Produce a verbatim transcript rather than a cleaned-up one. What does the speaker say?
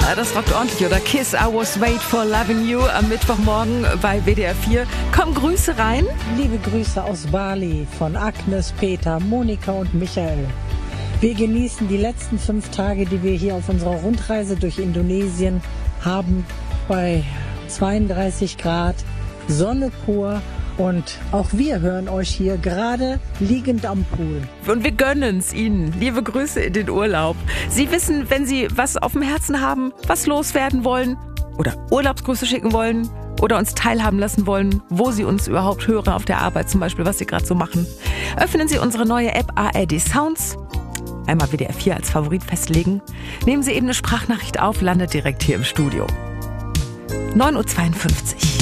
Ja, das rockt ordentlich, oder? Kiss, I was wait for loving you am Mittwochmorgen bei W D R vier. Komm, Grüße rein. Liebe Grüße aus Bali von Agnes, Peter, Monika und Michael. Wir genießen die letzten fünf Tage, die wir hier auf unserer Rundreise durch Indonesien haben, bei zweiunddreißig Grad, Sonne pur. Und auch wir hören euch hier gerade liegend am Pool. Und wir gönnen es Ihnen. Liebe Grüße in den Urlaub. Sie wissen, wenn Sie was auf dem Herzen haben, was loswerden wollen oder Urlaubsgrüße schicken wollen oder uns teilhaben lassen wollen, wo Sie uns überhaupt hören auf der Arbeit zum Beispiel, was Sie gerade so machen, öffnen Sie unsere neue App A R D Sounds. Einmal W D R vier als Favorit festlegen. Nehmen Sie eben eine Sprachnachricht auf, landet direkt hier im Studio. neun Uhr zweiundfünfzig.